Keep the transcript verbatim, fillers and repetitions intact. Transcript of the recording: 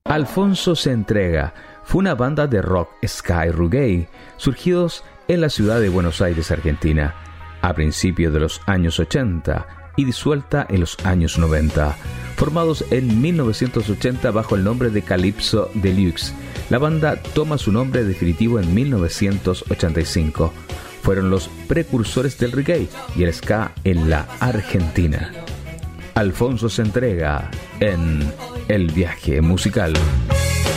Alfonso se entrega fue una banda de rock, ska y reggae surgidos en la ciudad de Buenos Aires, Argentina, a principios de los años ochenta y disuelta en los años noventa. Formados en mil novecientos ochenta bajo el nombre de Calypso Deluxe, la banda toma su nombre definitivo en mil novecientos ochenta y cinco. Fueron los precursores del reggae y el ska en la Argentina. Alfonso se entrega en El Viaje Musical.